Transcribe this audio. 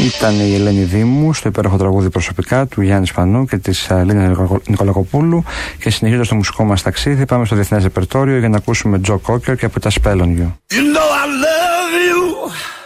Ήταν η Ελένη Δήμου στο υπέροχο τραγούδι προσωπικά του Γιάννη Σπανού και της Λίνα Νικολακοπούλου. Και συνεχίζοντας το μουσικό μας ταξίδι, πάμε στο διεθνές ρεπερτόριο για να ακούσουμε Τζο Κόκερ και από τα Spell on You. You know I love you.